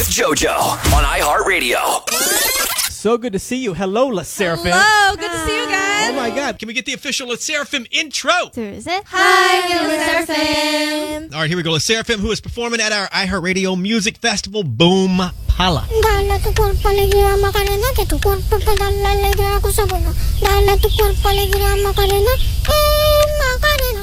with JoJo on iHeartRadio. So good to see you. Hello, La Seraphim. Hello, good to see you guys. Oh my God. Can we get the official La Seraphim intro? Hi, La Seraphim. All right, here we go. La Seraphim, who is performing at our iHeartRadio Music Festival, Boom Pala. Dala tu cuerpo alegría Macarena, que tu cuerpo para dar la alegría cosa buena. Dala tu cuerpo alegría Macarena, Macarena.